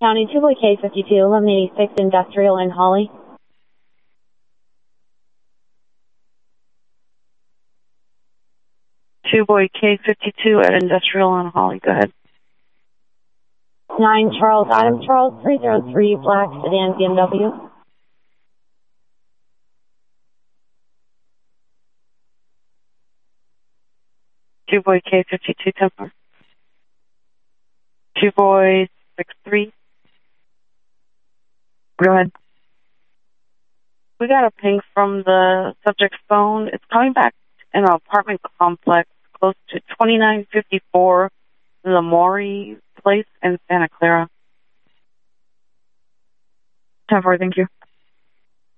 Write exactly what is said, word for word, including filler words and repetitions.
County two boy K fifty-two, eleven eighty-six Industrial in Holly. two boy K fifty-two at Industrial in Holly. Go ahead. nine Charles Adam Charles three zero three Black Sedan B M W. two boy K fifty-two Templar. two boy six three. Go ahead. We got a ping from the subject's phone. It's coming back in an apartment complex close to twenty-nine fifty-four Lamori Place in Santa Clara. ten four, thank you.